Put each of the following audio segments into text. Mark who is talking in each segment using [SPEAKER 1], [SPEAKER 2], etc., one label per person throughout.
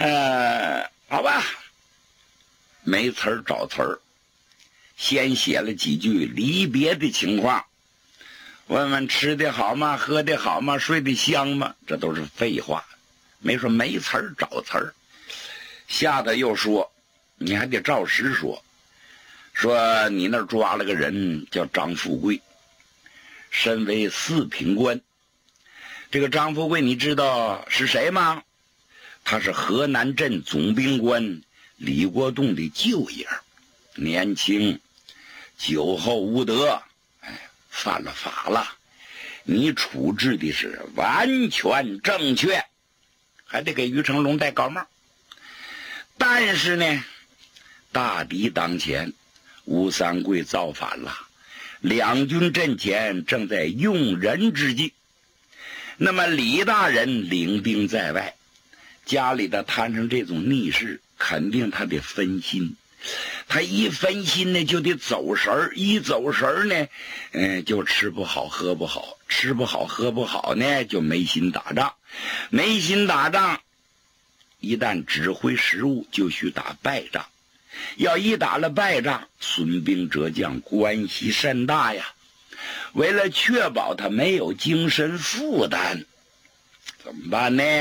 [SPEAKER 1] 好吧，没词儿找词儿，先写了几句离别的情况，问问吃的好吗，喝的好吗，睡得香吗，这都是废话，没说没词儿找词儿。下头又说，你还得照实说，说你那儿抓了个人叫张富贵，身为四品官。这个张富贵你知道是谁吗？他是河南镇总兵官李国栋的舅爷，年轻，酒后无德，犯了法了，你处置的是完全正确，还得给于成龙戴高帽。但是呢，大敌当前，吴三桂造反了，两军阵前正在用人之际。那么李大人领兵在外，家里的摊上这种逆事，肯定他得分心，他一分心呢就得走神儿，一走神儿呢就吃不好喝不好，吃不好喝不好呢就没心打仗，没心打仗，一旦指挥失误就需打败仗，要一打了败仗，损兵折将，关系甚大呀。为了确保他没有精神负担，怎么办呢？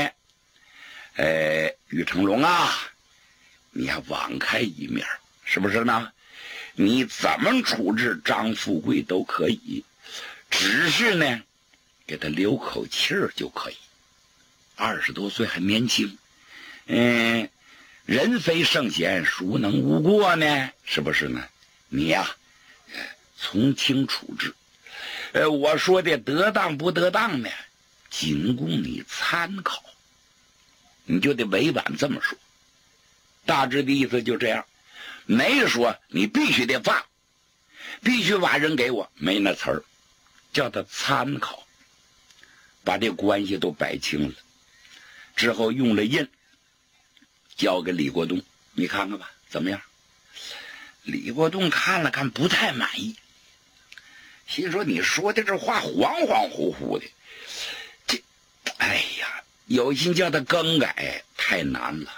[SPEAKER 1] 于成龙啊，你还网开一面，是不是呢？你怎么处置张富贵都可以，只是呢给他留口气儿就可以。20多岁还年轻，人非圣贤，孰能无过呢？是不是呢？你呀，从轻处置。我说的得当不得当呢，仅供你参考，你就得委婉这么说。大致的意思就这样，没说你必须得放，必须把人给我，没那词儿，叫他参考，把这关系都摆清了。之后用了印，交给李国栋，你看看吧，怎么样？李国栋看了看，不太满意，心说你说的这话恍恍惚惚的，这哎呀，有心叫他更改太难了。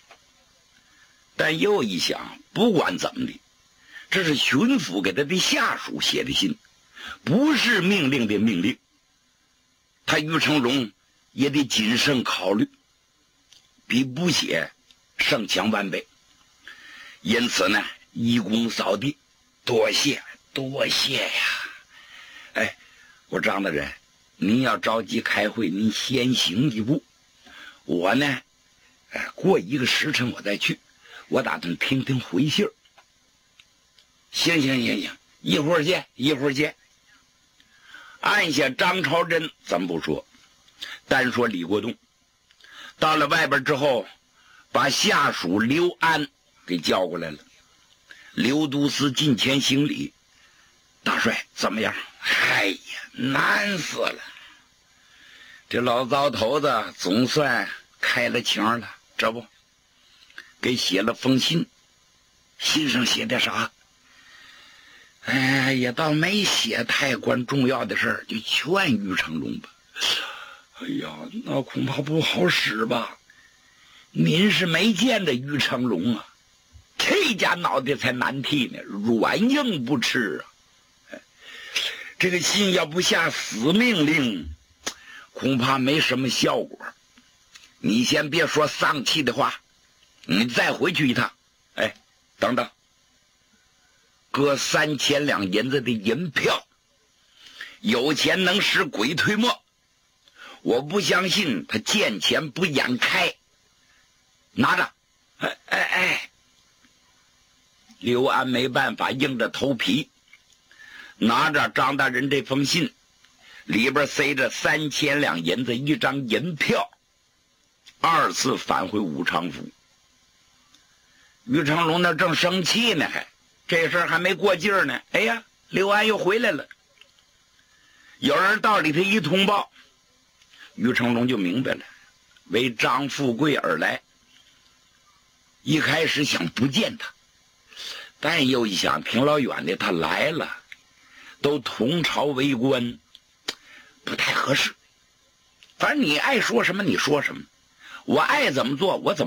[SPEAKER 1] 但又一想，不管怎么的，这是巡抚给他的下属写的信，不是命令的命令，他于成龙也得谨慎考虑，比不写胜强万倍。因此呢，一躬扫地，多谢多谢呀。我张大人，您要着急开会，您先行一步，我呢过1个时辰我再去，我打算听听回信儿。行，一会儿见。按下张朝珍咱不说，单说李国栋，到了外边之后，把下属刘安给叫过来了。刘都司近前行礼，大帅怎么样？哎呀，难死了！这老糟头子总算开了腔了，这不给写了封信，信上写的啥？也倒没写太关重要的事儿，就劝于成龙吧。哎呀，那恐怕不好使吧？您是没见着于成龙啊，这家脑袋才难替呢，软硬不吃啊。这个信要不下死命令，恐怕没什么效果。你先别说丧气的话，你再回去一趟。等等，搁3000两银子的银票，有钱能使鬼推磨，我不相信他见钱不眼开。拿着。刘安没办法，硬着头皮拿着张大人这封信，里边塞着3000两银子一张银票，二次返回武昌府。于成龙那正生气呢，这事儿还没过劲儿呢。哎呀，刘安又回来了。有人到里头一通报，于成龙就明白了，为张富贵而来。一开始想不见他，但又一想，挺老远的，他来了，都同朝为官，不太合适。反正你爱说什么你说什么，我爱怎么做我怎么